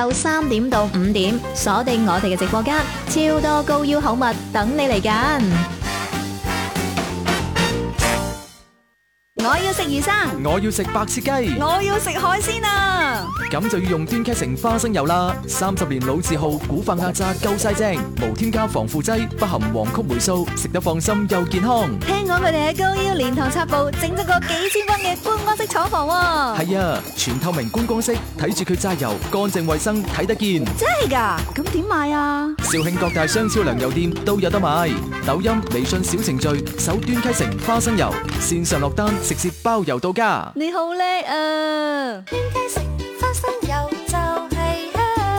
晝3點到5點，鎖定我哋嘅直播間，超多高腰好物等你嚟揀。我要食魚生， 我要食白切雞， 我要食海鮮啊！ 咁就要用端溪城花生油啦。30年老字號，古法壓榨夠晒正，無添加防腐劑，不含黃曲霉素，食得放心又健康。 聽講佢哋喺高腰蓮塘插步整咗個幾千分嘅觀光式廠房喎。 係啊，全透明觀光式，睇住佢榨油，乾淨衛生，睇得見。 真係㗎？咁點買啊？ 肇慶各大商超糧油店都有得買。抖音、微信小程序搜端溪城花生油，線上落單，直接包郵到家。 你好叻啊！ 端溪城花生油就係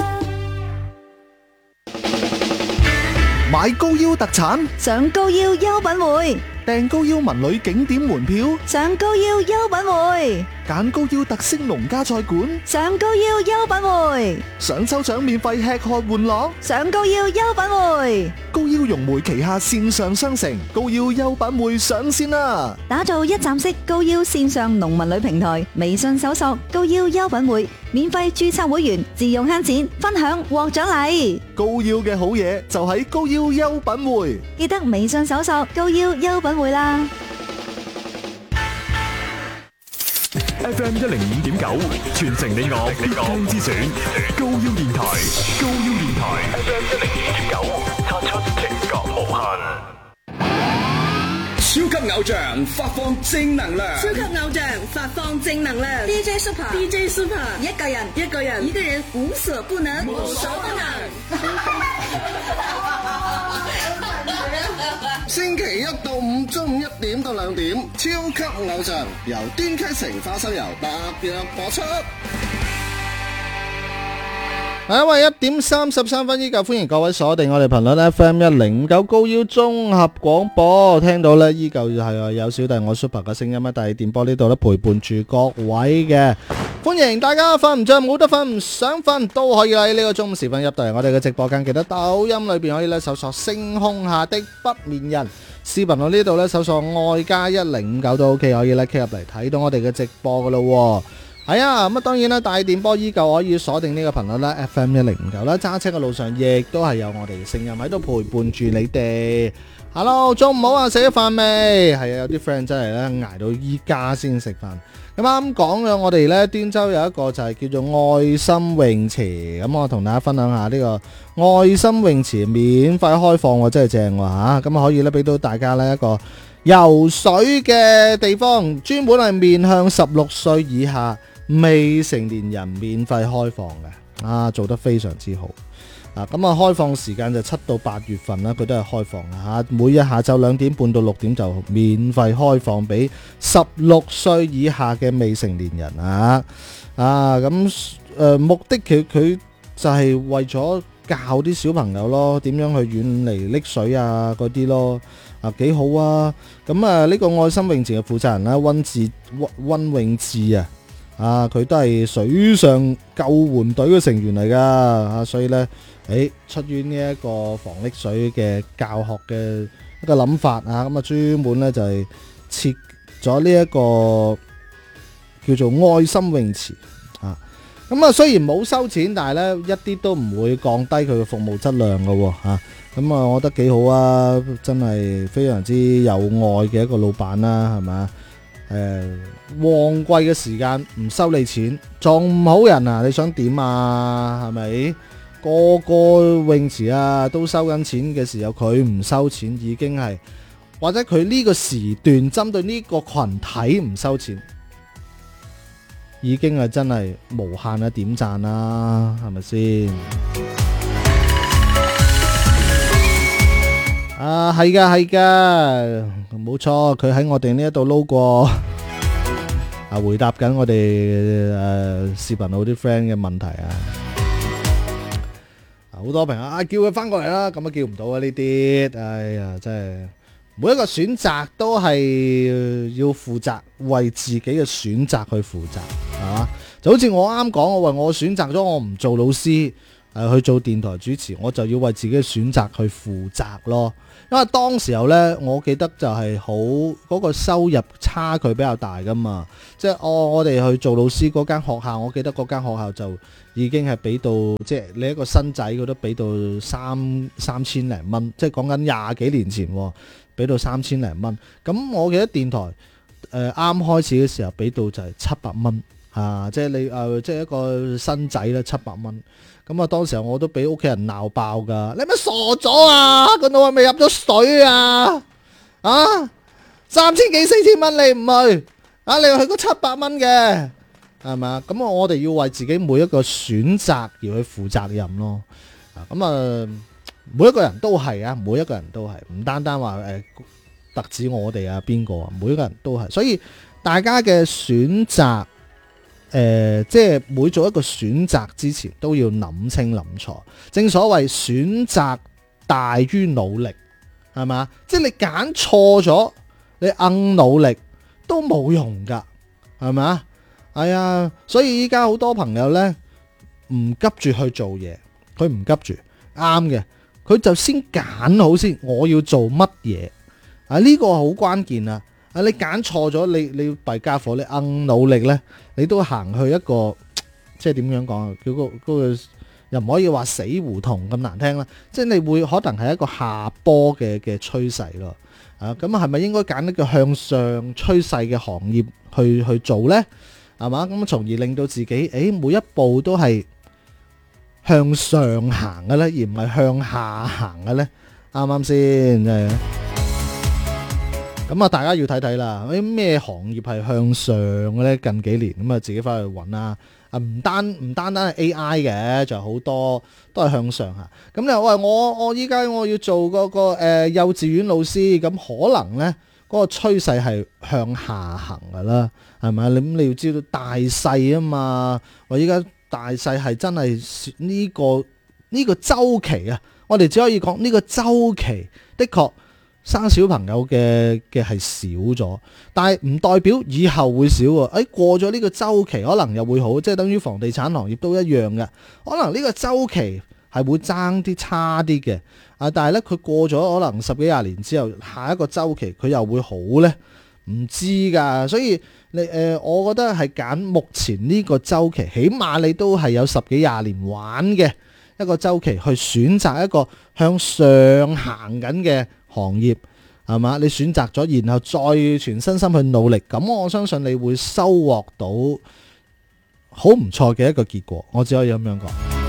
香。 買高腰特產， 上高腰優品會， 訂高腰文旅景點門票， 上高腰優品會， 揀高腰特色農家菜館， 上高腰優品會， 想抽獎免費吃喝玩樂， 上高腰優品會。 高腰融媒旗下線上商城高腰優品會上線啦！ 打造一站式高腰線上農民旅平台，微信搜索高腰優品會，免費註冊會員，自用慳錢，分享獲獎勵。 高腰嘅好嘢就喺高腰優品會， 記得微信搜索高腰優品會啦。 FM 105.9，傳承你我必聽之選，高腰電台，高腰電台 FM 105.9，擦出情覺無限。 超級偶像發放正能量， 超級偶像發放正能量。DJ Super， 一個人無所不能， 星期一到五中午1點到2點，超級偶像由端溪城花生油特約播出。 係因為1點33分依舊，歡迎各位鎖定我哋頻率 FM 105.9高腰綜合廣播。聽到呢依舊係有小弟我 Super 嘅聲音，但係電波呢度呢陪伴住各位嘅，歡迎大家瞓唔着冇得瞓唔想瞓都可以喺呢個中午時分入到嚟我哋嘅直播間，記得抖音裏邊可以呢搜索星空下的不眠人，視頻號呢度呢搜索愛加1059都 OK， 可以呢 K 入嚟睇到我哋嘅直播噶咯。係啊，咁啊當然啦，大電波依舊可以鎖定呢個頻率啦 FM 105.9啦，揸車嘅路上亦都係有我哋嘅聲音喺度陪伴住你哋。Hello， 中午好啊，食咗飯未？係啊，有啲 friend 真係咧挨到依家先食飯。咁啱講咗，我哋咧端州有一個就係叫做愛心泳池，咁我同大家分享下呢個愛心泳池免費開放喎，真係正喎吓，咁可以咧俾到大家咧一個游水嘅地方，專門係面向16歲以下未成年人免費開放嘅，啊，做得非常之好。啊，咁啊開放時間就7到8月份啦，佢都係開放嘅嚇，每日下晝2點半到6點就免費開放俾16歲以下嘅未成年人啊。咁目的佢就係為咗教啲小朋友咯，點樣去遠離溺水啊嗰啲咯，啊幾好啊。咁啊呢個愛心泳池嘅負責人啦，溫永志啊，佢都係水上救援隊嘅成員嚟噶，所以呢，出於呢一個防溺水嘅教學嘅一個諗法啊，咁啊專門呢就係設咗呢一個叫做愛心泳池啊，咁啊雖然冇收錢，但係呢一啲都唔會降低佢嘅服務質量噶喎，咁啊我覺得幾好啊，真係非常之有愛嘅一個老闆啦，係咪？旺季嘅時間唔收你錢，仲唔好人啊？你想點啊？係咪？個個泳池啊都收緊錢嘅時候，佢唔收錢已經係，或者佢呢個時段針對呢個群體唔收錢，已經係真係無限嘅點讚啦，係咪先？啊，係噶係噶，冇錯，佢喺我哋呢一度撈過，回答緊我哋視頻號啲 friend 嘅問題啊！好多朋友叫佢翻過嚟啦，咁啊叫唔到啊呢啲，哎呀真係每一個選擇都係要負責，為自己嘅選擇去負責，係嘛？就好似我啱講，我話我選擇咗我唔做老師， 去做電台主持，我就要為自己嘅選擇去負責咯。因為當時候呢，我記得就係好嗰個收入差距比較大噶嘛，即係我哋去做老師嗰間學校，我記得嗰間學校就已經係俾到，即係你一個新仔佢都俾到三千零蚊，即係講緊廿幾年前喎，俾到3000零蚊。咁我記得電台啱開始嘅時候俾到就係700蚊啊，即係你即係一個新仔啦，700蚊。咁啊，當時候我都俾屋企人鬧爆噶，你咪傻咗啊？個腦係咪入咗水啊？啊，3000幾4000蚊你唔去啊？你去嗰700蚊嘅係咪？咁我哋要為自己每一個選擇而去負責任咯。咁啊，每一個人都係啊，每一個人都係，唔單單話特指我哋啊邊個啊，每一個人都係。所以大家嘅選擇。即係每做一個選擇之前都要諗清諗楚，正所謂選擇大於努力，係嘛？即係你揀錯咗，你硬努力都冇用噶，係咪？係啊，所以依家好多朋友呢，唔急住去做嘢，佢唔急住，啱嘅，佢就先揀好先，我要做乜嘢啊？呢個好關鍵啊！你揀錯咗，你弊家伙，你硬努力呢，你都行去一個即係點樣講啊？嗰個又唔可以話死胡同咁難聽啦，即係你會可能係一個下坡嘅趨勢咯。咁係咪應該揀一個向上趨勢嘅行業去做呢？係嘛？咁從而令到自己每一步都係向上行嘅呢，而唔係向下行嘅呢？啱唔啱先？咁啊，大家要睇睇啦，咩行業係向上嘅咧？近幾年咁啊，自己翻去揾啦。唔單單係 AI 嘅，仲有好多都係向上嚇。咁你話喂，我依家我要做嗰個幼稚園老師，咁可能咧嗰個趨勢係向下行噶啦，係咪？你要知道大勢啊嘛。我依家大勢係真係呢個週期啊，我哋只可以講呢個週期的確。生小朋友嘅係少咗，但係唔代表以後會少喎。過咗呢個週期，可能又會好，即係等於房地產行業都一樣嘅。可能呢個週期係會爭啲差啲嘅，但係咧佢過咗可能10幾20年之後，下一個週期佢又會好咧，唔知㗎。所以我覺得係揀目前呢個週期，起碼你都係有10幾20年玩嘅一個週期，去選擇一個向上行緊嘅行業，係嘛？你選擇咗，然後再全身心去努力，咁我相信你會收穫到好唔錯嘅一個結果。我只可以咁樣講，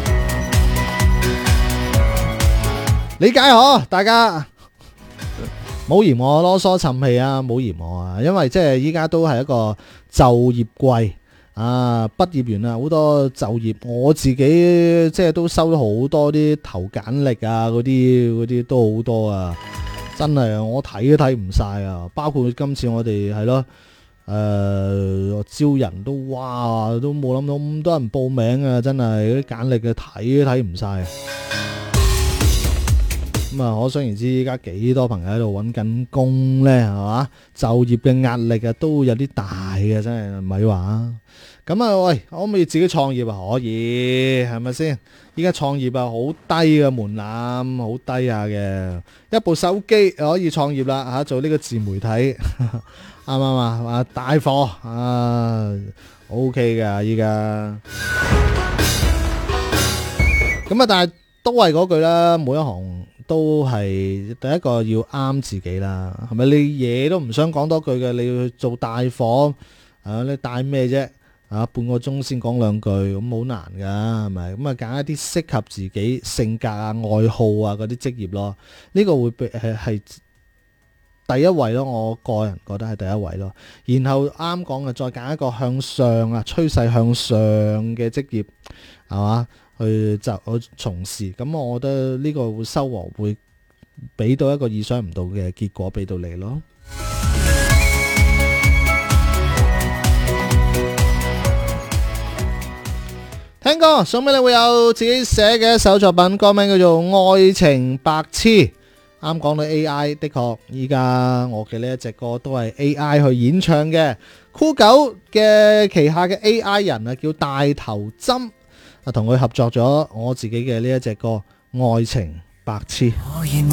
理解嗬，大家冇嫌我囉嗦沉氣啊，冇嫌我啊，因為即係依家都係一個就業季啊，畢業完啦，好多就業，我自己即係都收咗好多啲投簡歷啊，嗰啲都好多啊。真係我睇都睇唔晒啊！包括今次我哋係咯，招人都哇，都冇諗到咁多人報名啊！真係啲簡歷嘅睇都睇唔晒。咁啊，可想而知，依家幾多朋友喺度揾緊工呢？係嘛？就業嘅壓力啊，都有啲大嘅，真係唔係話。咁啊，喂，可唔可以自己創業啊？可以，係咪先？依家創業啊，好低嘅門檻，好低下嘅，一部手機可以創業啦嚇，做呢個自媒體，啱唔啱啊？帶貨啊 ，OK 噶依家。咁啊，但係都係嗰句啦，每一行都係第一個要啱自己啦，係咪？你嘢都唔想講多句嘅，你要去做帶貨啊？你帶咩啫？半個鐘先講兩句，咁好難噶，係咪？咁啊，揀一啲適合自己性格啊、愛好啊嗰啲職業咯。呢個會係第一位咯，我個人覺得係第一位咯。然後啱講嘅，再揀一個向上啊、趨勢向上嘅職業，係嘛？去從事。咁我覺得呢個會收穫會俾到一個意想唔到嘅結果俾到你咯。聽歌送俾你，會有自己寫嘅一首作品，歌名叫做《愛情白痴》。啱講到 AI， 的確依家我嘅呢一隻歌都係 AI 去演唱嘅。酷狗嘅旗下嘅 AI 人啊，叫大頭針同佢合作咗我自己嘅呢一隻歌《愛情白痴》。 我願